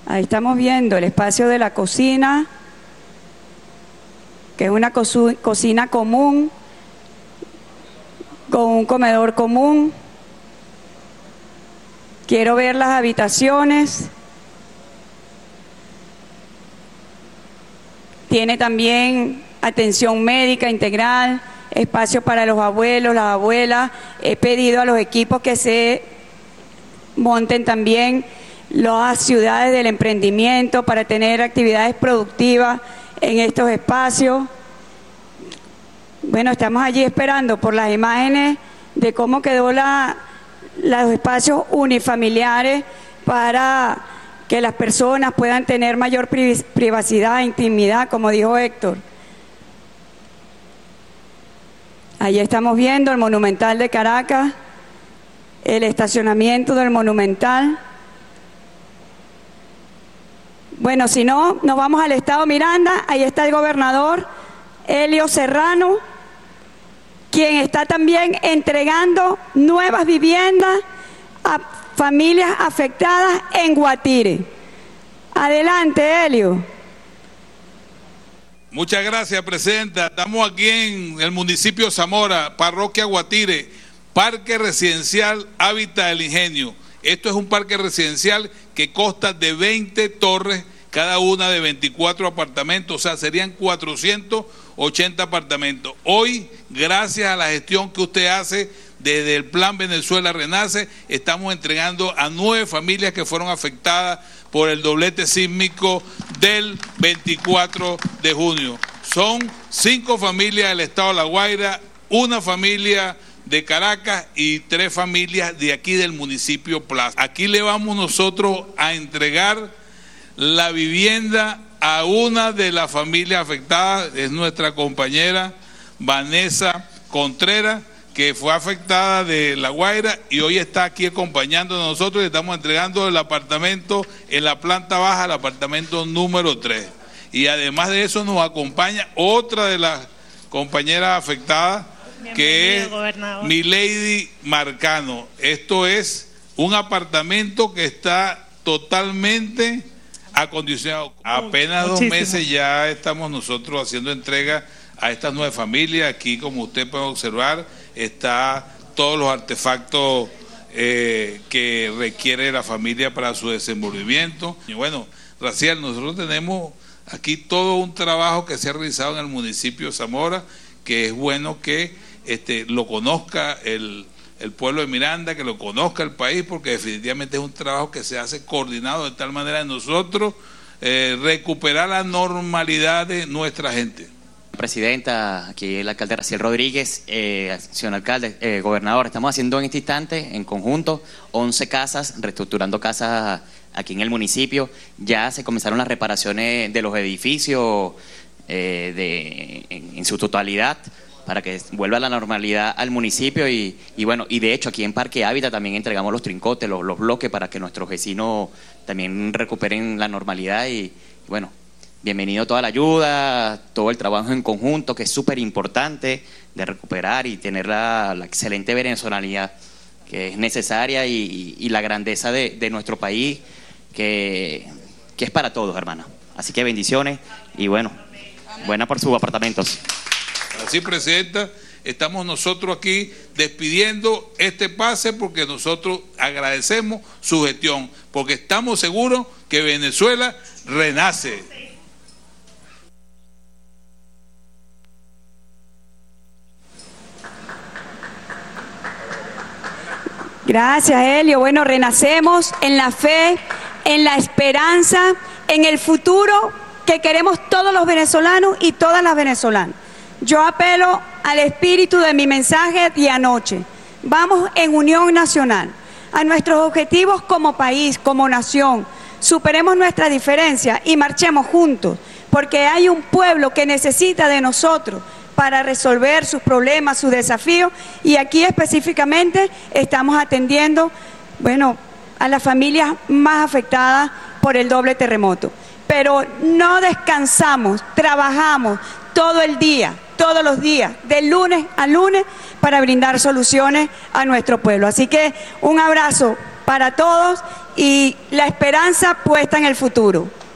Ahí estamos viendo el espacio de la cocina, que es una cocina común, con un comedor común. Quiero ver las habitaciones. Tiene también atención médica integral, espacio para los abuelos, las abuelas. He pedido a los equipos que se monten también las ciudades del emprendimiento para tener actividades productivas en estos espacios. Bueno, estamos allí esperando por las imágenes de cómo quedó los espacios unifamiliares para que las personas puedan tener mayor privacidad e intimidad, como dijo Héctor. Allí estamos viendo el Monumental de Caracas, el estacionamiento del Monumental. Bueno, si no, nos vamos al estado Miranda. Ahí está el gobernador Elio Serrano, quien está también entregando nuevas viviendas a familias afectadas en Guatire. Adelante, Elio. Muchas gracias, presidenta. Estamos aquí en el municipio Zamora, parroquia Guatire, Parque Residencial Hábitat del Ingenio. Esto es un parque residencial que consta de 20 torres, cada una de 24 apartamentos, o sea, serían 480 apartamentos. Hoy, gracias a la gestión que usted hace desde el Plan Venezuela Renace, estamos entregando a 9 familias que fueron afectadas por el doblete sísmico del 24 de junio. Son 5 familias del estado de La Guaira, 1 familia de Caracas y 3 familias de aquí del municipio Plaza. Aquí le vamos nosotros a entregar la vivienda a una de las familias afectadas, es nuestra compañera Vanessa Contreras, que fue afectada de La Guaira y hoy está aquí acompañándonos a nosotros y estamos entregando el apartamento en la planta baja, el apartamento número 3. Y además de eso nos acompaña otra de las compañeras afectadas, que es Milady Marcano. Esto es un apartamento que está totalmente acondicionado. Apenas 2 meses ya estamos nosotros haciendo entrega a estas 9 familias. Aquí, como usted puede observar, está todos los artefactos que requiere la familia para su desenvolvimiento. Y bueno, Raciel, nosotros tenemos aquí todo un trabajo que se ha realizado en el municipio de Zamora, que es bueno que lo conozca el pueblo de Miranda, que lo conozca el país, porque definitivamente es un trabajo que se hace coordinado de tal manera de nosotros recuperar la normalidad de nuestra gente. Presidenta, aquí el alcalde Raciel Rodríguez, señor alcalde, gobernador, estamos haciendo en este instante, en conjunto, 11 casas, reestructurando casas aquí en el municipio. Ya se comenzaron las reparaciones de los edificios en su totalidad, para que vuelva a la normalidad al municipio y bueno, y de hecho aquí en Parque Hábitat también entregamos los trincotes, los bloques, para que nuestros vecinos también recuperen la normalidad y bueno, bienvenido toda la ayuda, todo el trabajo en conjunto, que es súper importante de recuperar y tener la excelente venezolanidad que es necesaria y la grandeza de nuestro país, que es para todos, hermano. Así que bendiciones y bueno, buena por sus apartamentos. Así, presidenta, estamos nosotros aquí despidiendo este pase porque nosotros agradecemos su gestión, porque estamos seguros que Venezuela renace. Gracias, Helio. Bueno, renacemos en la fe, en la esperanza, en el futuro que queremos todos los venezolanos y todas las venezolanas. Yo apelo al espíritu de mi mensaje de anoche. Vamos en unión nacional a nuestros objetivos como país, como nación. Superemos nuestras diferencias y marchemos juntos, porque hay un pueblo que necesita de nosotros para resolver sus problemas, sus desafíos, y aquí específicamente estamos atendiendo, bueno, a las familias más afectadas por el doble terremoto. Pero no descansamos, trabajamos todo el día, todos los días, de lunes a lunes, para brindar soluciones a nuestro pueblo. Así que un abrazo para todos y la esperanza puesta en el futuro.